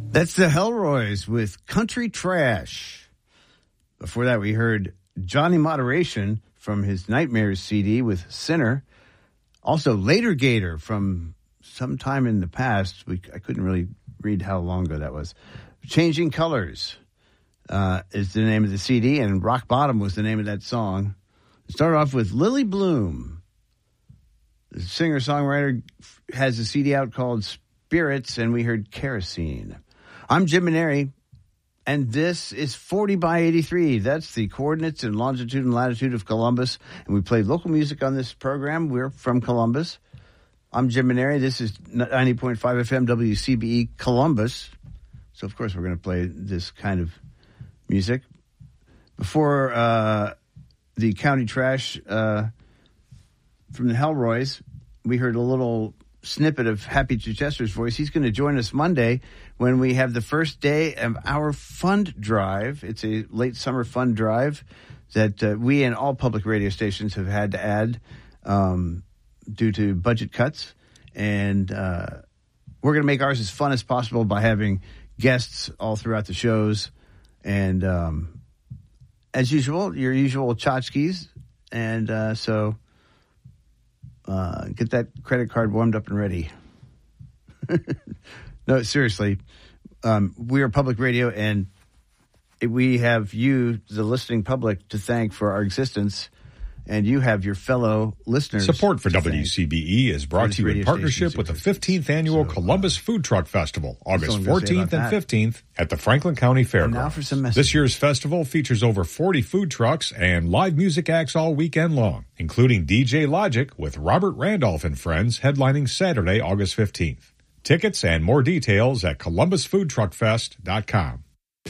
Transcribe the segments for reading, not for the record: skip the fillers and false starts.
That's the Hellroys with Country Trash. Before that, we heard Johnny Moderation from his Nightmares CD with Sinner. Also, Later Gator from sometime in the past. I couldn't really read how long ago that was. Changing Colors is the name of the CD, and Rock Bottom was the name of that song. It started off with Lily Bloom. The singer-songwriter has a CD out called Spirits, and we heard Kerosene. I'm Jim Maneri, and this is 40 by 83. That's the coordinates and longitude and latitude of Columbus, and we play local music on this program. We're from Columbus. I'm Jim Maneri. This is 90.5 FM WCBE Columbus. So, of course, we're going to play this kind of music. Before the County Trash from the Hellroys, we heard a little snippet of Happy Chichester's voice. He's going to join us Monday when we have the first day of our fund drive. It's a late summer fund drive that we and all public radio stations have had to add due to budget cuts. And we're going to make ours as fun as possible by having guests all throughout the shows. And as usual, your usual tchotchkes. And so get that credit card warmed up and ready. No, seriously. We are public radio, and we have you, the listening public, to thank for our existence. And you have your fellow listeners. Support for WCBE is brought to you in partnership with the 15th Annual Columbus Food Truck Festival, August 14th and 15th at the Franklin County Fairgrounds. Now for some this year's festival features over 40 food trucks and live music acts all weekend long, including DJ Logic with Robert Randolph and Friends headlining Saturday, August 15th. Tickets and more details at columbusfoodtruckfest.com.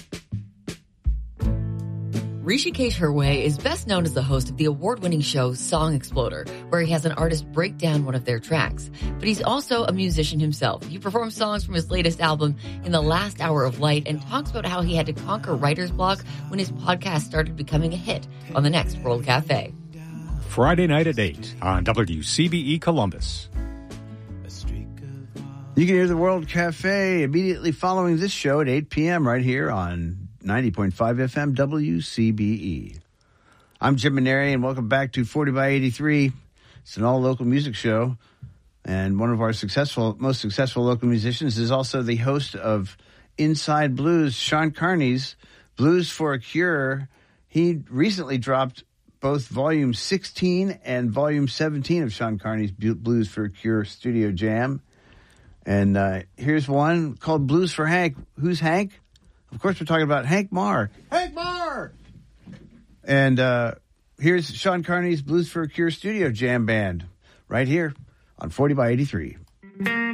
Rishikesh Hirway is best known as the host of the award-winning show Song Exploder, where he has an artist break down one of their tracks. But he's also a musician himself. He performs songs from his latest album, In the Last Hour of Light, and talks about how he had to conquer writer's block when his podcast started becoming a hit on the next World Cafe. Friday night at 8 on WCBE Columbus. You can hear the World Cafe immediately following this show at 8 p.m. right here on 90.5 FM WCBE. I'm Jim Maneri, and welcome back to 40 by 83. It's an all-local music show, and one of our most successful local musicians is also the host of Inside Blues, Sean Carney's Blues for a Cure. He recently dropped both Volume 16 and Volume 17 of Sean Carney's Blues for a Cure Studio Jam. And here's one called Blues for Hank. Who's Hank? Of course, we're talking about Hank Marr. Hank Marr! And here's Sean Carney's Blues for a Cure Studio Jam Band right here on 40 by 83.